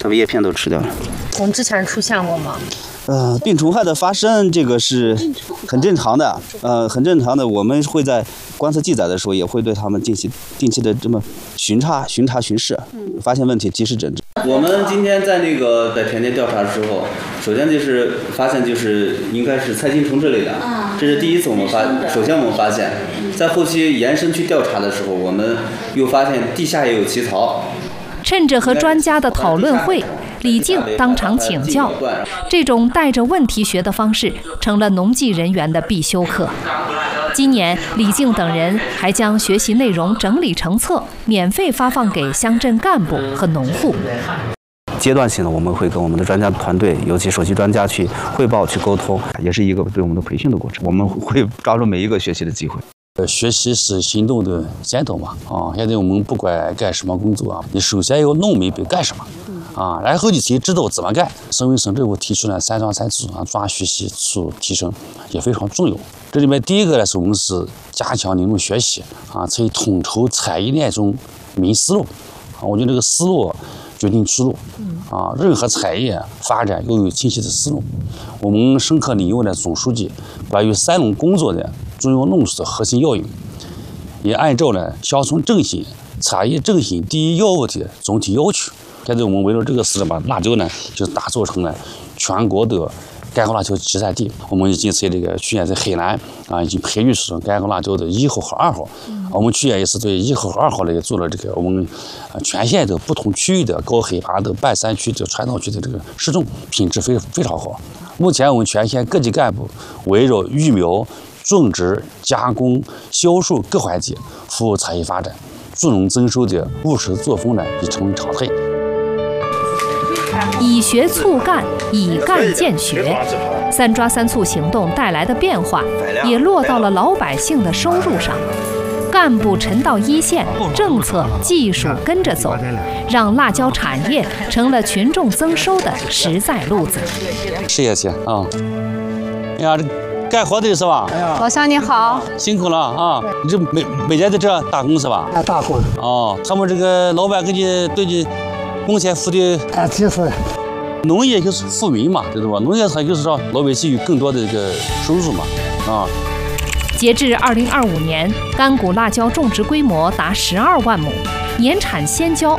它把叶片都吃掉了。 我们之前出现过吗？ 病虫害的发生，这个是很正常的，很正常的。我们会在观测记载的时候，也会对他们定期的这么巡视，发现问题及时整治。我们今天在田间调查的时候，首先就是发现应该是菜青虫之类的，这是第一次我们首先我们发现，在后期延伸去调查的时候，我们又发现地下也有奇槽。 趁着和专家的讨论会，李静当场请教，这种带着问题学的方式成了农技人员的必修课。今年，李静等人还将学习内容整理成册，免费发放给乡镇干部和农户。 阶段性的，我们会跟我们的专家团队，尤其首席专家去汇报、去沟通，也是一个对我们的培训的过程。我们会抓住每一个学习的机会。 学习是行动的先头嘛，现在我们不管干什么工作啊，你首先要弄明白干什么，然后你才知道怎么干。省委省政府提出了3抓3促抓学习促提升也非常重要。这里面第一个呢，是我们是加强民众学习才统筹产业链中民思路，我觉得这个思路决定出路，任何产业发展要有清晰的思路。我们深刻领悟了总书记关于3农工作的重要论述的核心要义，也按照了乡村振兴、产业振兴第一要务的总体要求。现在我们围绕这个事呢，把辣椒呢就打造成了全国的干锅辣椒集散地。我们已经在去年在海南已经培育出干锅辣椒的1号和2号。我们去年也是对1号和2号呢也做了我们全县的不同区域的高海拔的半山区的川藏区的试种，品质非常好。目前我们全县各级干部围绕育苗、种植、加工、销售各环节服务产业发展，助农增收的务实作风呢已成为常态。 以学促干，以干见学，3抓3促行动带来的变化，也落到了老百姓的收入上。干部沉到一线，政策技术跟着走，让辣椒产业成了群众增收的实在路子。 试一试啊！哎呀，这干活的是吧？ 老乡你好， 辛苦了啊！你这每天在这打工是吧？ 打工。 他们这个老板给你对你工钱付的， 就是。 农业就是富民嘛，知道吧？农业它就是让老百姓有更多的收入嘛， 截至2025年，干谷辣椒种植规模达12万亩，年产鲜椒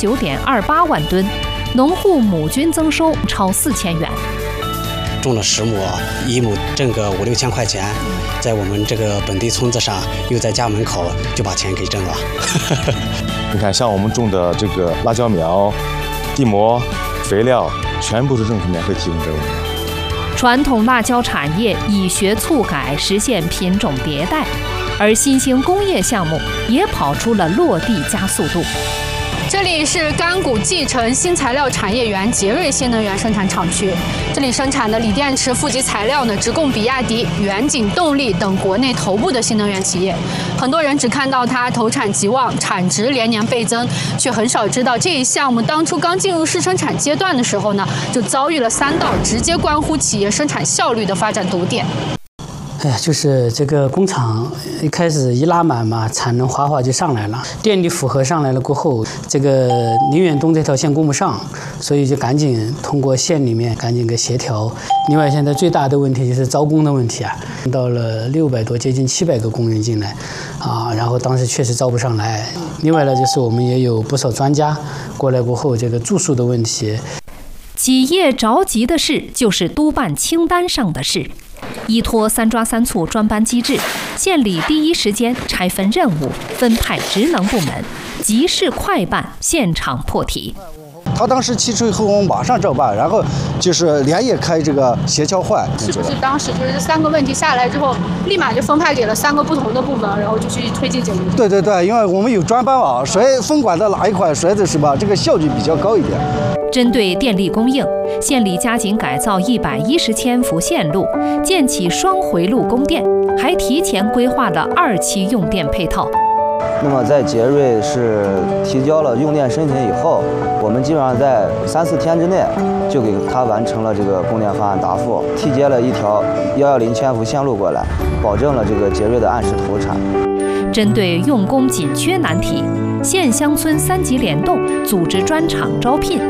29.28万吨，农户亩均增收超4000元。 种了10亩，1亩挣个5、6千块钱，在我们这个本地村子上，又在家门口就把钱给挣了。 你看，像我们种的这个辣椒苗、地膜、肥料，全部是政府免费提供给我们。 传统辣椒产业以学促改，实现品种迭代，而新兴工业项目也跑出了落地加速度。 这里是干谷继承新材料产业园杰瑞新能源生产厂区，这里生产的锂电池负极材料呢，直供比亚迪、远景动力等国内头部的新能源企业。很多人只看到它投产极旺，产值连年倍增，却很少知道这一项目当初刚进入试生产阶段的时候呢，就遭遇了3道直接关乎企业生产效率的发展堵点。 就是这个工厂一开始一拉满嘛，产能哗就上来了，电力负荷上来了过后，这个宁远东这条线供不上，所以就赶紧通过县里面赶紧给协调。另外，现在最大的问题就是招工的问题到了600多，接近700个工人进来，然后当时确实招不上来。另外呢，就是我们也有不少专家过来过后，这个住宿的问题。 企业着急的事就是督办清单上的事。依托3抓3促专班机制，县里第一时间拆分任务，分派职能部门，急事快办，现场破题。 他当时提出以后，我们马上照办，然后就是连夜开这个协调会。 是不是当时就是3个问题下来之后，立马就分派给了3个不同的部门，然后就去推进解决？ 对，因为我们有专班网，谁分管的哪一块，谁的是吧？这个效率比较高一点。 针对电力供应，县里加紧改造110千伏线路，建起双回路供电，还提前规划了2期用电配套。 那么在杰瑞是提交了用电申请以后，我们基本上在3、4天之内就给他完成了这个供电方案答复，替接了一条110千伏线路过来，保证了这个杰瑞的按时投产。 针对用工紧缺难题，县乡村3级联动组织专场招聘，